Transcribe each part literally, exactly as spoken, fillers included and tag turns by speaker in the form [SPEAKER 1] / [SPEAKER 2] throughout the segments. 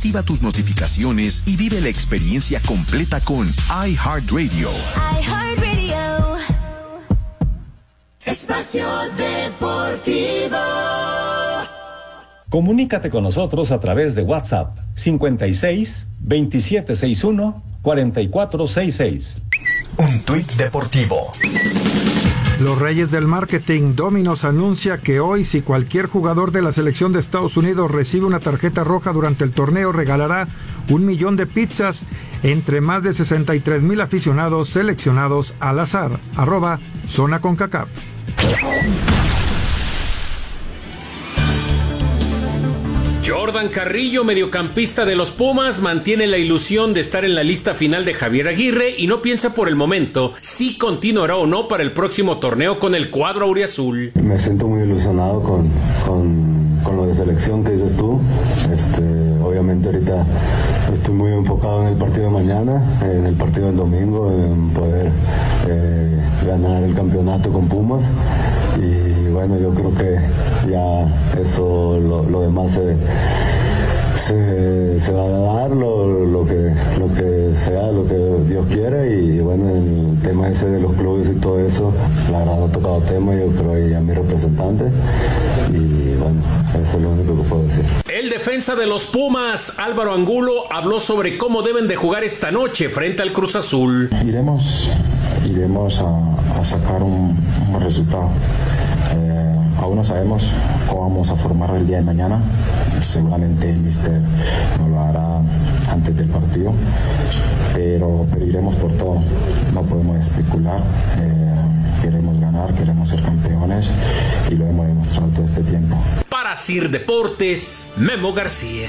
[SPEAKER 1] activa tus notificaciones y vive la experiencia completa con iHeartRadio.
[SPEAKER 2] iHeartRadio. Espacio Deportivo.
[SPEAKER 3] Comunícate con nosotros a través de WhatsApp cincuenta y seis, veintisiete sesenta y uno, cuarenta y cuatro sesenta y seis.
[SPEAKER 4] Un tuit deportivo.
[SPEAKER 5] Los Reyes del Marketing, Domino's, anuncia que hoy, si cualquier jugador de la selección de Estados Unidos recibe una tarjeta roja durante el torneo, regalará un millón de pizzas entre más de sesenta y tres mil aficionados seleccionados al azar. Arroba Zona CONCACAF.
[SPEAKER 6] Jordan Carrillo, mediocampista de los Pumas, mantiene la ilusión de estar en la lista final de Javier Aguirre y no piensa por el momento si continuará o no para el próximo torneo con el cuadro auriazul.
[SPEAKER 7] Me siento muy ilusionado con, con, con lo de selección que dices tú. Este, obviamente ahorita estoy muy enfocado en el partido de mañana, en el partido del domingo, en poder eh, ganar el campeonato con Pumas. Y bueno, yo creo que ya eso, lo, lo demás se, se, se va a dar, lo, lo, que, lo que sea, lo que Dios quiera. Y bueno, el tema ese de los clubes y todo eso, la verdad no he tocado tema, yo creo que ya mi representante. Y bueno, eso es lo único que puedo decir.
[SPEAKER 6] El defensa de los Pumas, Álvaro Angulo, habló sobre cómo deben de jugar esta noche frente al Cruz Azul.
[SPEAKER 8] Iremos, iremos a, a sacar un, un resultado. Eh, aún no sabemos cómo vamos a formar el día de mañana. Seguramente el míster nos lo hará antes del partido, pero, pero iremos por todo. No podemos especular. Eh, queremos ganar, queremos ser campeones y lo hemos demostrado todo este tiempo.
[SPEAKER 6] Para Sir Deportes, Memo García.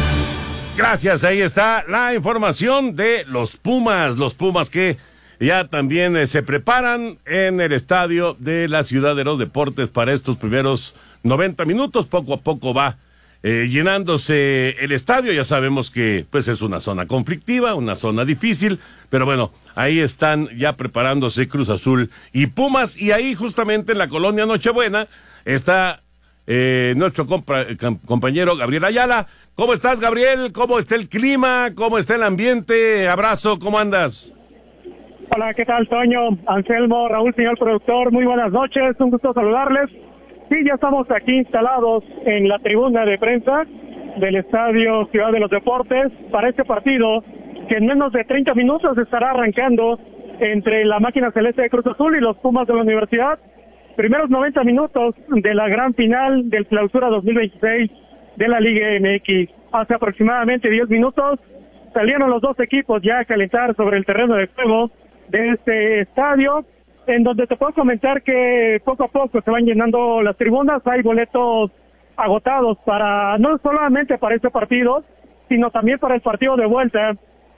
[SPEAKER 9] Gracias, ahí está la información de los Pumas, los Pumas que ya también eh, se preparan en el estadio de la Ciudad de los Deportes para estos primeros noventa minutos. Poco a poco va eh, llenándose el estadio. Ya sabemos que pues es una zona conflictiva, una zona difícil, pero bueno, ahí están ya preparándose Cruz Azul y Pumas. Y ahí justamente en la colonia Nochebuena está eh, nuestro compa- compañero Gabriel Ayala. ¿Cómo estás, Gabriel? ¿Cómo está el clima? ¿Cómo está el ambiente? Abrazo, ¿cómo andas?
[SPEAKER 10] Hola, ¿qué tal, Toño? Anselmo, Raúl, señor productor, muy buenas noches, un gusto saludarles. Sí, ya estamos aquí instalados en la tribuna de prensa del Estadio Ciudad de los Deportes para este partido que en menos de treinta minutos estará arrancando entre la máquina celeste de Cruz Azul y los Pumas de la Universidad. Primeros noventa minutos de la gran final del Clausura dos mil veintiséis de la Liga M X. Hace aproximadamente diez minutos salieron los dos equipos ya a calentar sobre el terreno de juego de este estadio, en donde te puedo comentar que poco a poco se van llenando las tribunas. Hay boletos agotados para, no solamente para este partido, sino también para el partido de vuelta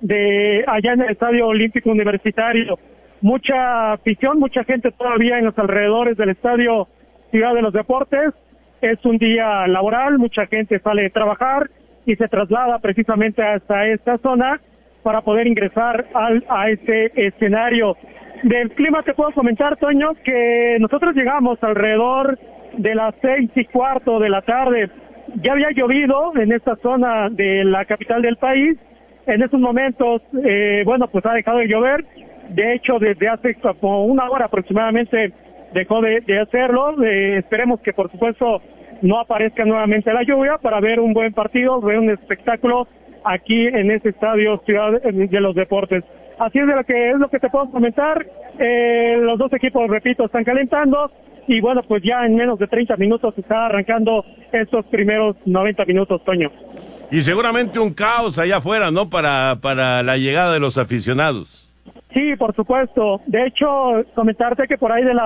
[SPEAKER 10] de allá en el Estadio Olímpico Universitario. Mucha afición, mucha gente todavía en los alrededores del Estadio Ciudad de los Deportes. Es un día laboral, mucha gente sale de trabajar y se traslada precisamente hasta esta zona para poder ingresar al, a este escenario. Del clima te puedo comentar, Toño, que nosotros llegamos alrededor de las seis y cuarto de la tarde. Ya había llovido en esta zona de la capital del país. En estos momentos, eh, bueno, pues ha dejado de llover. De hecho, desde hace como una hora aproximadamente dejó de, de hacerlo. Eh, esperemos que, por supuesto, no aparezca nuevamente la lluvia para ver un buen partido, ver un espectáculo aquí en este estadio Ciudad de los Deportes. Así es de lo que es lo que te puedo comentar. Eh, los dos equipos, repito, están calentando y bueno, pues ya en menos de treinta minutos está arrancando estos primeros noventa minutos, Toño.
[SPEAKER 9] Y seguramente un caos allá afuera, ¿no? Para, para la llegada de los aficionados.
[SPEAKER 10] Sí, por supuesto. De hecho, comentarte que por ahí de la